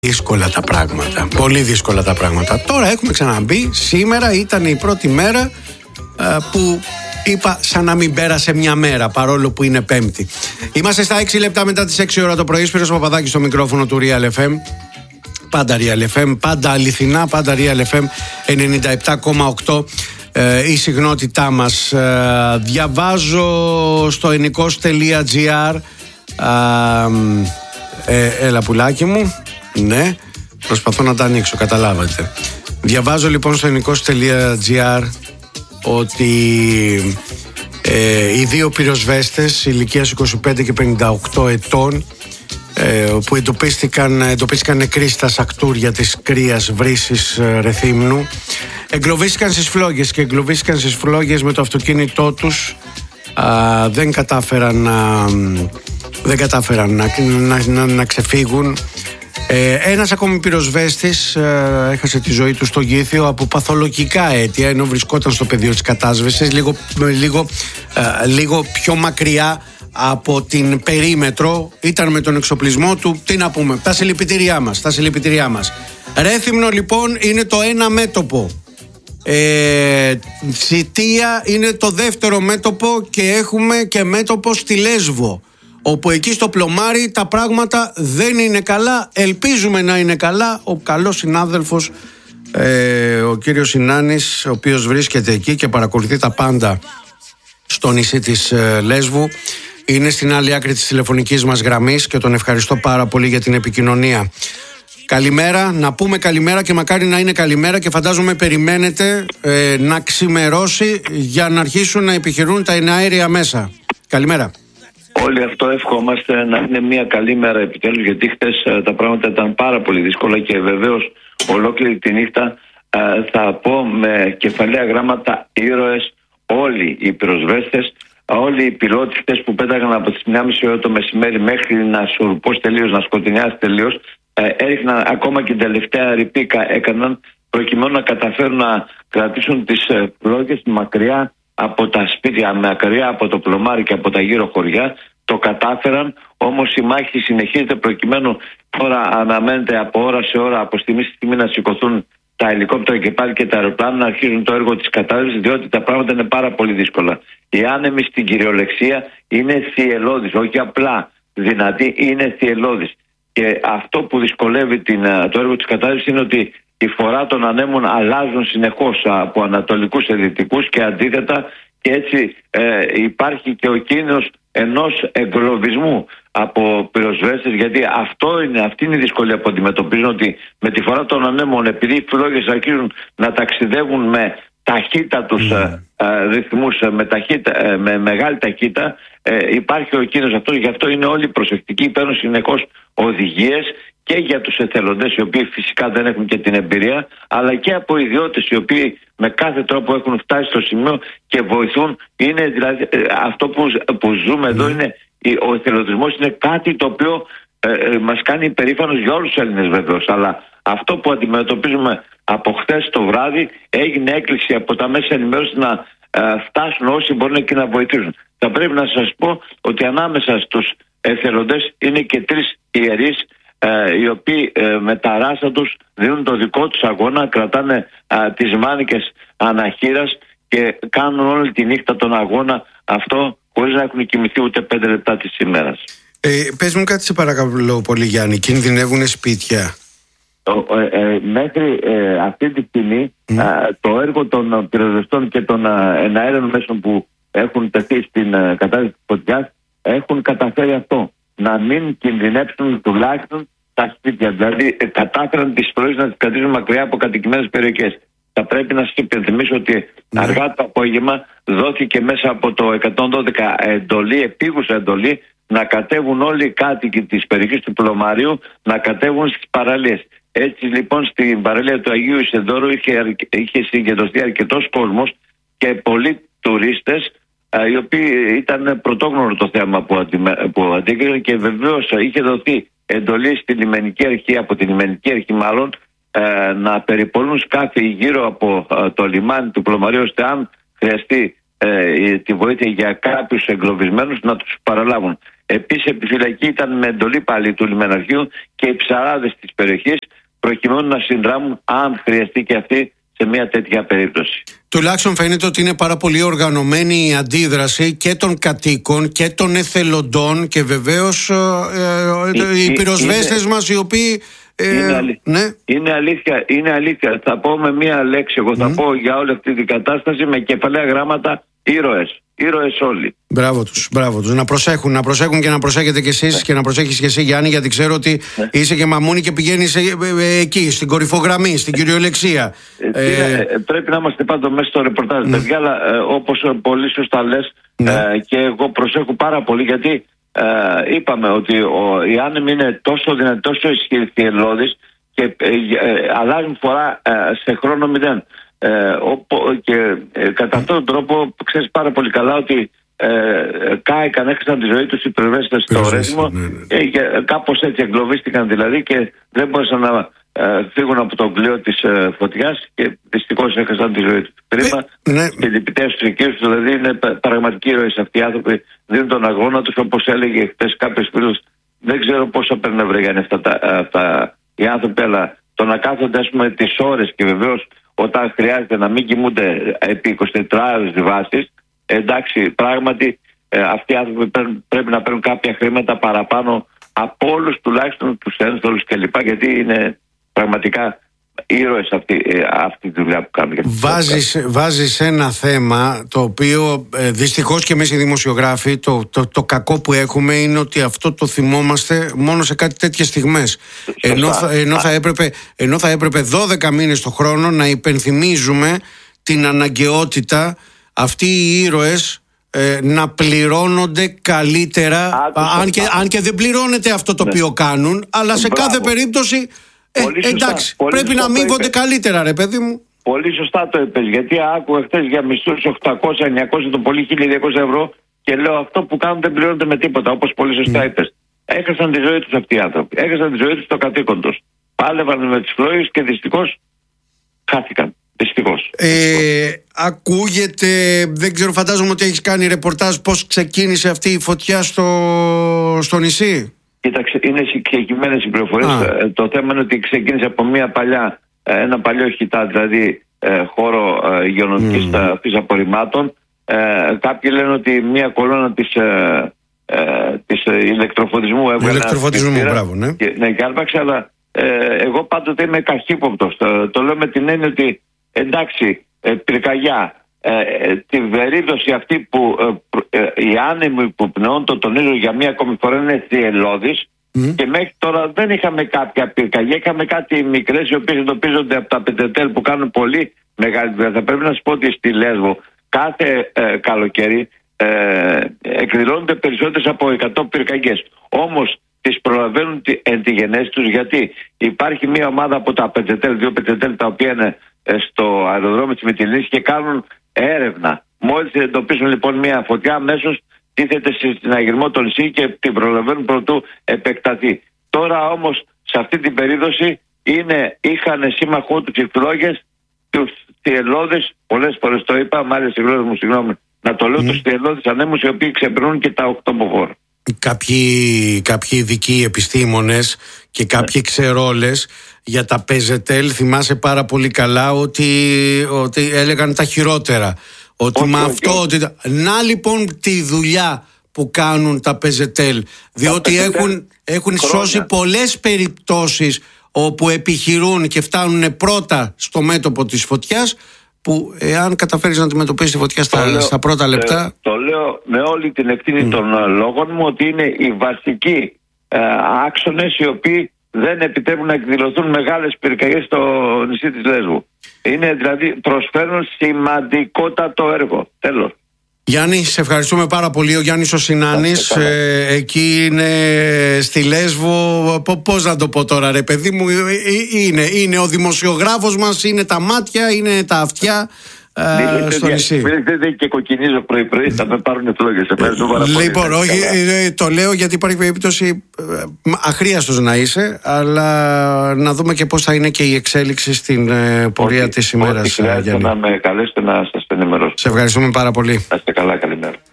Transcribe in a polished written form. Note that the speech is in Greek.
Δύσκολα τα πράγματα. Πολύ δύσκολα τα πράγματα. Τώρα έχουμε ξαναμπεί. Σήμερα ήταν η πρώτη μέρα που είπα σαν να μην πέρασε μια μέρα, παρόλο που είναι Πέμπτη. Είμαστε στα 6 λεπτά μετά τις 6 ώρα το πρωί. Σπύρος Παπαδάκης στο μικρόφωνο του Real FM. Πάντα Real FM, πάντα αληθινά, πάντα Real FM 97,8 η συχνότητά μας. Διαβάζω στο ennikos.gr. Έλα πουλάκι μου. Ναι, προσπαθώ να τα ανοίξω, καταλάβατε. Διαβάζω λοιπόν στο ennikos.gr ότι οι δύο πυροσβέστες ηλικίας 25 και 58 ετών που εντοπίστηκαν νεκροί στα σακτούρια της Κρίας Βρύσης Ρεθύμνου εγκλωβίστηκαν στις φλόγες και εγκλωβίστηκαν στις φλόγες με το αυτοκίνητό τους. Δεν κατάφεραν να ξεφύγουν. Ένας ακόμη πυροσβέστης έχασε τη ζωή του στο Γήθιο από παθολογικά αίτια, ενώ βρισκόταν στο πεδίο της κατάσβεσης, λίγο πιο μακριά από την περίμετρο. Ήταν με τον εξοπλισμό του, τι να πούμε, τα συλληπιτήριά μας. Ρέθυμνο λοιπόν είναι το ένα μέτωπο. Σιτία είναι το δεύτερο μέτωπο και έχουμε και μέτωπο στη Λέσβο, όπου εκεί στο Πλωμάρι τα πράγματα δεν είναι καλά. Ελπίζουμε να είναι καλά. Ο καλός συνάδελφος ο κύριος Συνάνης, ο οποίος βρίσκεται εκεί και παρακολουθεί τα πάντα στο νησί της Λέσβου, είναι στην άλλη άκρη της τηλεφωνικής μας γραμμής και τον ευχαριστώ πάρα πολύ για την επικοινωνία. Καλημέρα, να πούμε καλημέρα και μακάρι να είναι καλημέρα, και φαντάζομαι περιμένετε να ξημερώσει για να αρχίσουν να επιχειρούν τα εναέρια μέσα. Καλημέρα. Όλοι αυτό ευχόμαστε, να είναι μια καλή μέρα επιτέλους, γιατί χτες τα πράγματα ήταν πάρα πολύ δύσκολα και βεβαίως ολόκληρη τη νύχτα θα πω με κεφαλαία γράμματα ήρωες όλοι οι πυροσβέστες, όλοι οι πιλότοι χτες που πέταγαν από τις 1.30 ώρα το μεσημέρι μέχρι να σουρπώσει τελείως, να σκοτεινιάσει τελείως. Έριχναν ακόμα και την τελευταία ρηπίκα έκαναν προκειμένου να καταφέρουν να κρατήσουν τις φλόγες μακριά από τα σπίτια, μακριά από το Πλωμάρι και από τα γύρω χωριά. Το κατάφεραν, όμως η μάχη συνεχίζεται προκειμένου τώρα αναμένεται από ώρα σε ώρα, από στιγμή στη στιγμή να σηκωθούν τα ελικόπτερα και πάλι και τα αεροπλάνα να αρχίζουν το έργο της κατάρρευσης, διότι τα πράγματα είναι πάρα πολύ δύσκολα. Οι άνεμοι στην κυριολεξία είναι θυελλώδεις, όχι απλά δυνατοί, είναι θυελλώδεις. Και αυτό που δυσκολεύει το έργο της κατάρρευσης είναι ότι η φορά των ανέμων αλλάζουν συνεχώς από ανατολικούς σε δυτικούς και αντίθετα, και έτσι υπάρχει και ο κίνδυνος ενός εγκλωβισμού από πυροσβέστες, γιατί αυτή είναι η δυσκολία που αντιμετωπίζουν, ότι με τη φορά των ανέμων, επειδή οι φλόγες αρχίζουν να ταξιδεύουν με ταχύτατους ρυθμούς, με μεγάλη ταχύτητα, υπάρχει ο κίνδυνος αυτός. Γι' αυτό είναι όλοι προσεκτικοί, παίρνουν συνεχώς οδηγίες και για τους εθελοντές, οι οποίοι φυσικά δεν έχουν και την εμπειρία, αλλά και από ιδιώτες οι οποίοι με κάθε τρόπο έχουν φτάσει στο σημείο και βοηθούν. Είναι δηλαδή αυτό που ζούμε εδώ, είναι ο εθελοντισμός, είναι κάτι το οποίο μας κάνει υπερήφανος για όλους τους Έλληνες βεβαίως, αλλά αυτό που αντιμετωπίζουμε από χθες το βράδυ, έγινε έκκληση από τα μέσα ενημέρωσης να φτάσουν όσοι μπορούν και να βοηθήσουν. Θα πρέπει να σας πω ότι ανάμεσα στους εθελοντές είναι και 3 ιερείς, οι οποίοι με τα ράσα τους δίνουν το δικό τους αγώνα, κρατάνε τις μάνικες αναχείρας και κάνουν όλη τη νύχτα τον αγώνα αυτό χωρίς να έχουν κοιμηθεί ούτε 5 λεπτά της ημέρας. Πες μου κάτι σε παρακαλώ πολύ, Γιάννη, κινδυνεύουν σπίτια? Μέχρι αυτή τη στιγμή το έργο των πυροσβεστών και των εναέριων μέσων που έχουν τεθεί στην κατάσταση της φωτιάς έχουν καταφέρει αυτό, να μην κινδυνεύσουν τουλάχιστον τα σπίτια. Δηλαδή κατάφεραν τις φλόγες να τις κρατήσουν μακριά από κατοικημένες περιοχές. Θα πρέπει να σας υπενθυμίσω ότι αργά το απόγευμα δόθηκε μέσα από το 112 επίγουσα εντολή να κατέβουν όλοι οι κάτοικοι της περιοχής του Πλωμαρίου, να κατέβουν στις παραλίες. Έτσι λοιπόν στην παραλία του Αγίου Ισεδόρου είχε συγκεντρωθεί αρκετός κόσμος και πολλοί τουρίστες, οι οποίοι ήταν πρωτόγνωρο το θέμα που αντίκριναν, και βεβαίως είχε δοθεί εντολή στη λιμενική αρχή, από την λιμενική αρχή μάλλον, να περιπολούν σκάφη γύρω από το λιμάνι του Πλωμαρίου, ώστε αν χρειαστεί τη βοήθεια για κάποιους εγκλωβισμένους να τους παραλάβουν. Επίσης επιφυλακή ήταν με εντολή πάλι του λιμεναρχείου και οι ψαράδες της περιοχής, προκειμένου να συνδράμουν αν χρειαστεί και αυτοί σε μια τέτοια περίπτωση. Τουλάχιστον φαίνεται ότι είναι πάρα πολύ οργανωμένη η αντίδραση και των κατοίκων και των εθελοντών και βεβαίως οι πυροσβέστες μας οι οποίοι... Ναι. Είναι αλήθεια. Θα πω με μία λέξη. Εγώ θα πω για όλη αυτή την κατάσταση με κεφαλαία γράμματα ήρωες. Ήρωες όλοι. Μπράβο τους. Να προσέχουν και να προσέχετε κι εσείς και να προσέχεις κι εσύ, Γιάννη, γιατί ξέρω ότι είσαι και μαμούνι και πηγαίνεις εκεί, στην κορυφογραμμή, στην κυριολεξία. Πρέπει να είμαστε πάντοτε μέσα στο ρεπορτάζ, παιδιά, αλλά όπως πολύ σωστά λες, και εγώ προσέχω πάρα πολύ, γιατί είπαμε ότι οι άνεμοι είναι τόσο δυνατοί, τόσο ισχυροί και αλλάζουν φορά σε χρόνο μηδέν. Και κατά αυτόν τον τρόπο ξέρεις πάρα πολύ καλά ότι κάηκαν, έχασαν τη ζωή τους οι πυροσβέστες στο Ρέθυμο, κάπως έτσι εγκλωβίστηκαν δηλαδή και δεν μπορούσαν να φύγουν από το κλειό της φωτιάς και δυστυχώς έχασαν τη ζωή τους. Κρίμα. Και οι διπητές τους εκεί δηλαδή είναι πραγματικοί ήρωες αυτοί οι άνθρωποι, δίνουν τον αγώνα τους, όπως έλεγε χτες κάποιος φίλος. Δεν ξέρω πόσο παίρνουν βρεγάνε αυτά οι άνθρωποι, αλλά το να κάθονται ας πούμε τις ώρες και βεβαίως όταν χρειάζεται να μην κοιμούνται επί 24 ώρες βάσεις, εντάξει, πράγματι αυτοί οι άνθρωποι πρέπει να παίρνουν κάποια χρήματα παραπάνω από όλους, τουλάχιστον τους ένστολους κλπ. Γιατί είναι πραγματικά ήρωες αυτή τη δουλειά που κάνουν. Βάζεις ένα θέμα το οποίο δυστυχώς και εμείς οι δημοσιογράφοι το κακό που έχουμε είναι ότι αυτό το θυμόμαστε μόνο σε κάτι τέτοιες στιγμές. Ενώ θα έπρεπε 12 μήνες το χρόνο να υπενθυμίζουμε την αναγκαιότητα αυτοί οι ήρωες να πληρώνονται καλύτερα, αν και δεν πληρώνεται αυτό το οποίο κάνουν, αλλά σε κάθε περίπτωση εντάξει, πρέπει να αμείβονται καλύτερα, ρε παιδί μου. Πολύ σωστά το είπες, γιατί άκουγα χθες για μισθούς 800, 900, το πολύ 1.200 ευρώ και λέω αυτό που κάνουν δεν πληρώνεται με τίποτα, όπως πολύ σωστά είπες. Έχασαν τη ζωή τους αυτοί οι άνθρωποι, έχασαν τη ζωή τους στο καθήκον τους. Πάλευαν με τις φλόγες και δυστυχώς χάθηκαν. Δυστυχώς. Ακούγεται, δεν ξέρω, φαντάζομαι ότι έχεις κάνει ρεπορτάζ πώς ξεκίνησε αυτή η φωτιά στο νησί. Κοίταξε, είναι συγκεκριμένες οι πληροφορίες. Το θέμα είναι ότι ξεκίνησε από ένα παλιό χιτά, δηλαδή χώρο υγειονομικής ταφής απορριμμάτων. Κάποιοι λένε ότι μια κολόνα της ηλεκτροφωτισμού έβγαλε. Ηλεκτροφωτισμού, μπράβο, ναι. Και άρπαξε, αλλά εγώ πάντοτε είμαι καχύποπτος. Το λέω με την έννοια ότι εντάξει, πυρκαγιά. Τη βερίδωση αυτή που οι άνεμοι που πνεώνουν, το τονίζω για μία ακόμη φορά, είναι θυελλώδης και μέχρι τώρα δεν είχαμε κάποια πυρκαγιά. Είχαμε κάτι μικρές οι οποίες εντοπίζονται από τα πεντετέλ που κάνουν πολύ μεγάλη δουλειά. Θα πρέπει να σου πω ότι στη Λέσβο κάθε καλοκαίρι εκδηλώνονται περισσότερες από 100 πυρκαγιές. Όμως τις προλαβαίνουν εν τη γενέση τους, γιατί υπάρχει μία ομάδα από τα πεντετέλ, 2 πεντετέλ, τα οποία είναι στο αεροδρόμιο της Μυτιλήνης και κάνουν έρευνα. Μόλις εντοπίσουν λοιπόν μια φωτιά, αμέσως τίθεται στην αγερμό των νησί και την προλαβαίνουν προτού επεκταθεί. Τώρα όμως σε αυτή την περίπτωση είχαν σύμμαχό τους οι φλόγες, τους θυελλώδες, πολλές φορές το είπα, μάλιστα συγγνώμη να το λέω, τους θυελλώδες ανέμους οι οποίοι ξεπερνούν και τα 8 μποφόρ. Κάποιοι ειδικοί επιστήμονες και κάποιοι ξερόλες για τα PZL, θυμάσαι πάρα πολύ καλά ότι έλεγαν τα χειρότερα. Να λοιπόν τη δουλειά που κάνουν τα PZL, διότι έχουν σώσει πολλές περιπτώσεις όπου επιχειρούν και φτάνουν πρώτα στο μέτωπο της φωτιάς, που εάν καταφέρεις να αντιμετωπίσεις τη φωτιά στα πρώτα λεπτά. Το λέω με όλη την ευθύνη των λόγων μου, ότι είναι οι βασικοί άξονες οι οποίοι δεν επιτρέπουν να εκδηλωθούν μεγάλες πυρκαγιές στο νησί της Λέσβου. Είναι δηλαδή, προσφέρουν σημαντικότατο έργο. Τέλος. Γιάννη, σε ευχαριστούμε πάρα πολύ. Ο Γιάννης ο Συνάνης, εκεί είναι στη Λέσβο. Πώς να το πω τώρα, ρε παιδί μου, είναι ο δημοσιογράφος μας, είναι τα μάτια, είναι τα αυτιά στο νησί. Δεν και κοκκινίζω πρωί-πρωί, θα με πάρουν φλόγες. Λοιπόν, όχι, το λέω γιατί υπάρχει περίπτωση αχρίαστος να είσαι, αλλά να δούμε και πώς θα είναι και η εξέλιξη στην πορεία της ημέρας. Χρειάζεται να με καλέσετε να σας ενημερώσω. Σε ευχαριστούμε πάρα πολύ. Να είστε καλά, καλημέρα.